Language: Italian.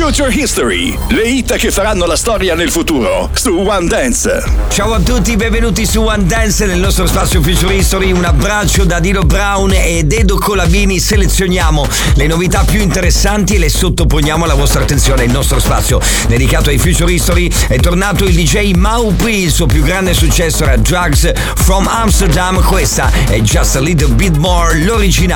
Future History, le hit che faranno la storia nel futuro, su One Dance. Ciao a tutti, benvenuti su One Dance nel nostro spazio Future History. Un abbraccio da Dino Brown ed Edo Colabini. Selezioniamo le novità più interessanti e le sottoponiamo alla vostra attenzione. Il nostro spazio dedicato ai Future History è tornato il DJ Maupi. Il suo più grande successo era Drugs from Amsterdam. Questa è Just a Little Bit More, l'originale.